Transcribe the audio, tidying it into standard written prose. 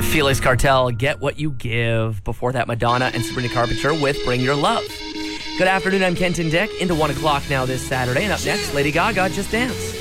Felix Cartel, Get What You Give. Before that, Madonna and Sabrina Carpenter with Bring Your Love. Good afternoon, I'm Kenton Dick. Into 1 o'clock now this Saturday. And up next, Lady Gaga, Just Dance.